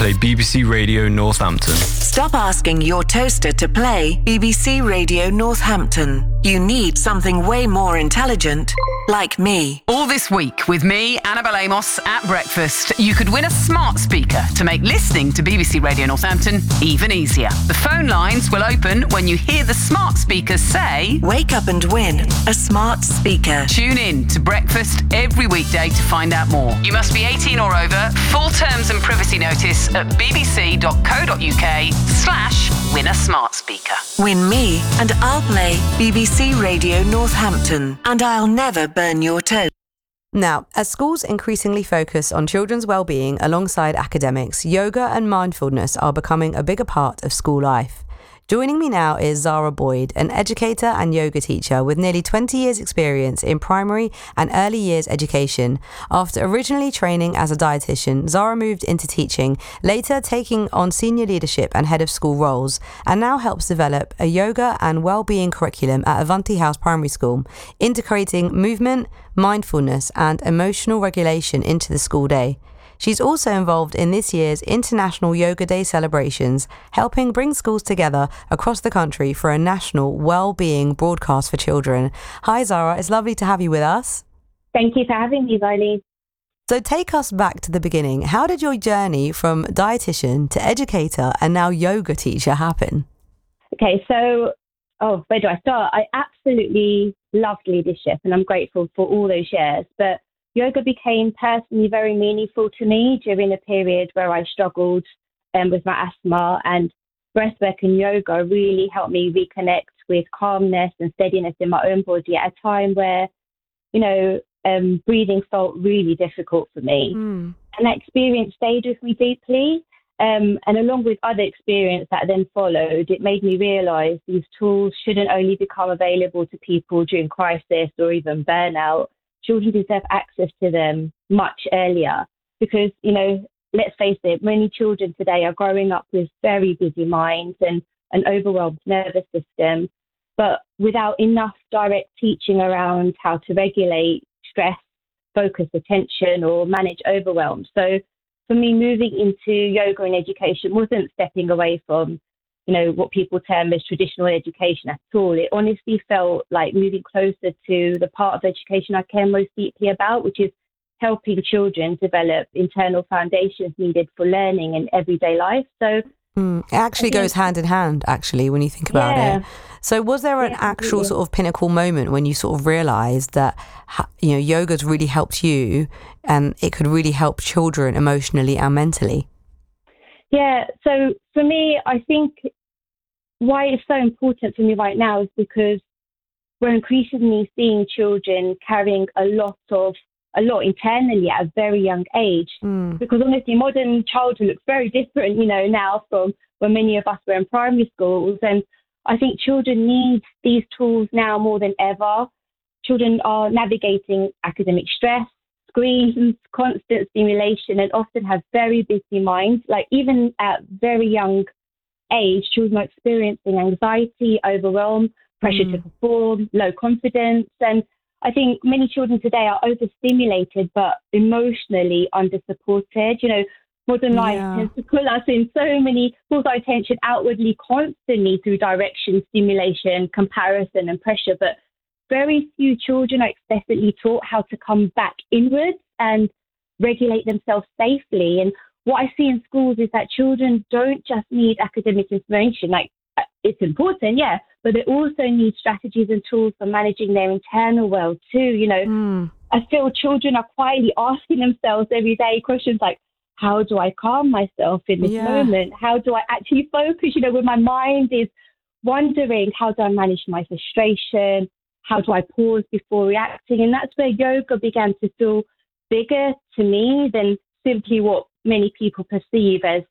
play BBC Radio Northampton. Stop asking your toaster to play BBC Radio Northampton. You need something way more intelligent, like me. All this week with me, Annabel Amos, at breakfast, you could win a smart speaker to make listening to BBC Radio Northampton even easier. The phone lines will open when you hear the smart speakers say, "Wake up and win a smart speaker." Tune in to breakfast every weekday to find out more. You must be 18 or over. Full terms and privacy notice at bbc.co.uk/win a smart speaker. Win me and I'll play BBC Radio Northampton, and I'll never burn your toast. Now, as schools increasingly focus on children's well-being alongside academics, yoga and mindfulness are becoming a bigger part of school life. Joining me now is Zara Boyd, an educator and yoga teacher with nearly 20 years' experience in primary and early years education. After originally training as a dietitian, Zara moved into teaching, later taking on senior leadership and head of school roles, and now helps develop a yoga and well-being curriculum at Avanti House Primary School, integrating movement, mindfulness and emotional regulation into the school day. She's also involved in this year's International Yoga Day celebrations, helping bring schools together across the country for a national well-being broadcast for children. Hi Zara, it's lovely to have you with us. Thank you for having me, Riley. So take us back to the beginning. How did your journey from dietitian to educator and now yoga teacher happen? Okay, so, where do I start? I absolutely loved leadership and I'm grateful for all those years, but yoga became personally very meaningful to me during a period where I struggled with my asthma, and breathwork and yoga really helped me reconnect with calmness and steadiness in my own body at a time where, breathing felt really difficult for me. And that experience stayed with me deeply. And along with other experience that then followed, it made me realise these tools shouldn't only become available to people during crisis or even burnout. Children deserve access to them much earlier because, let's face it, many children today are growing up with very busy minds and an overwhelmed nervous system, but without enough direct teaching around how to regulate stress, focus attention, or manage overwhelm. So for me, moving into yoga and education wasn't stepping away from what people term as traditional education at all. It honestly felt like moving closer to the part of education I care most deeply about, which is helping children develop internal foundations needed for learning in everyday life. So it actually goes hand in hand, actually, when you think about it. So was there an actual sort of pinnacle moment when you sort of realised that, yoga's really helped you and it could really help children emotionally and mentally? Yeah, so for me, I think why it's so important for me right now is because we're increasingly seeing children carrying a lot internally at a very young age. Because honestly, modern childhood looks very different, now from when many of us were in primary schools. And I think children need these tools now more than ever. Children are navigating academic stress, screens, constant stimulation, and often have very busy minds. Like even at very young age, children are experiencing anxiety, overwhelm, pressure to perform, low confidence. And I think many children today are overstimulated, but emotionally under-supported. Modern life tends to pull our attention outwardly constantly through direction, stimulation, comparison, and pressure. But very few children are explicitly taught how to come back inwards and regulate themselves safely. And what I see in schools is that children don't just need academic information, like it's important, but they also need strategies and tools for managing their internal world too. I feel children are quietly asking themselves every day questions like, how do I calm myself in this moment? How do I actually focus, when my mind is wondering, how do I manage my frustration? How do I pause before reacting? And that's where yoga began to feel bigger to me than simply what many people perceive as